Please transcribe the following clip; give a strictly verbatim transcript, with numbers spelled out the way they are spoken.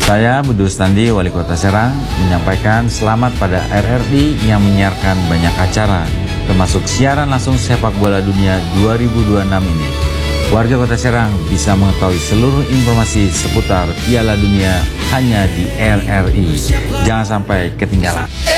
Saya Budi Rustandi, Wali Kota Serang, menyampaikan selamat pada R R I yang menyiarkan banyak acara, termasuk siaran langsung sepak bola dunia dua ribu dua puluh enam ini. Warga Kota Serang bisa mengetahui seluruh informasi seputar Piala Dunia hanya di R R I. Jangan sampai ketinggalan.